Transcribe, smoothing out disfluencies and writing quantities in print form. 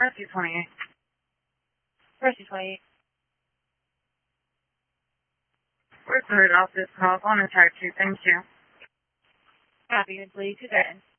Press 228. Press 228. We're cleared off this call. On to type 2. Thank you. Copy and please. Good day.